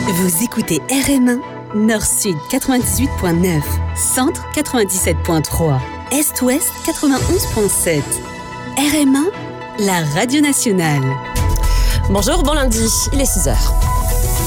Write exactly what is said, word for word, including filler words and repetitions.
Vous écoutez R M un, Nord-Sud quatre-vingt-dix-huit point neuf, Centre quatre-vingt-dix-sept point trois, Est-Ouest quatre-vingt-onze point sept. R M un, la radio nationale. Bonjour, bon lundi, il est six heures.